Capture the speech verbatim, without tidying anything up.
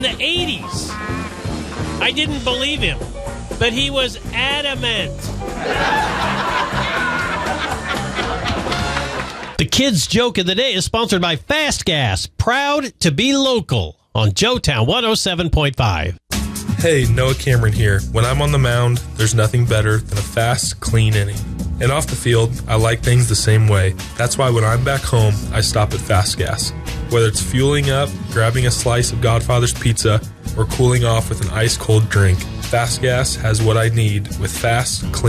the eighties. I didn't believe him, but he was adamant. The kids' joke of the day is sponsored by Fast Gas, proud to be local on Joetown one oh seven point five. Hey, Noah Cameron here. When I'm on the mound, there's nothing better than a fast, clean inning. And off the field, I like things the same way. That's why when I'm back home, I stop at Fast Gas. Whether it's fueling up, grabbing a slice of Godfather's Pizza, or cooling off with an ice-cold drink, Fast Gas has what I need with fast, clean